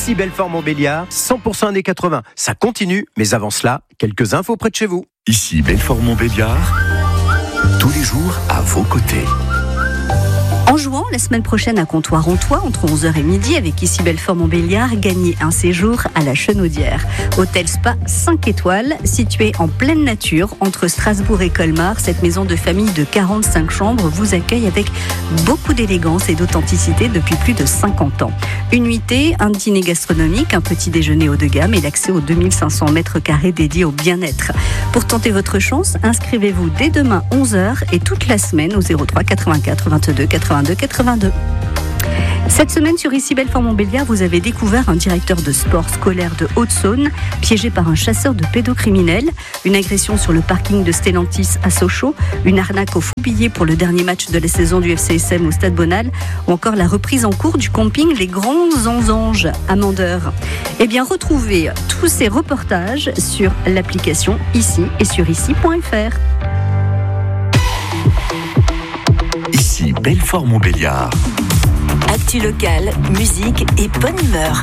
Ici Belfort-Montbéliard, 100% années 80. Ça continue, mais avant cela, quelques infos près de chez vous. Ici Belfort-Montbéliard, tous les jours à vos côtés. En jouant la semaine prochaine à Comptoir-Hontois entre 11h et midi avec ici Belfort-Montbéliard, gagnez un séjour à la Chenaudière. Hôtel Spa 5 étoiles, situé en pleine nature entre Strasbourg et Colmar. Cette maison de famille de 45 chambres vous accueille avec beaucoup d'élégance et d'authenticité depuis plus de 50 ans. Une nuitée, un dîner gastronomique, un petit déjeuner haut de gamme et l'accès aux 2500 mètres carrés dédiés au bien-être. Pour tenter votre chance, inscrivez-vous dès demain 11h et toute la semaine au 03 84 22 82 82. Cette semaine sur Ici Belfort-Montbéliard, vous avez découvert un directeur de sport scolaire de Haute-Saône piégé par un chasseur de pédocriminels, une agression sur le parking de Stellantis à Sochaux, une arnaque au faux billet pour le dernier match de la saison du FCSM au Stade Bonal, ou encore la reprise en cours du camping Les Grands Anges à Mandeur. Eh bien, retrouvez tous ces reportages sur l'application Ici et sur ici.fr. Ici Belfort-Montbéliard. Actu locale, musique et bonne humeur.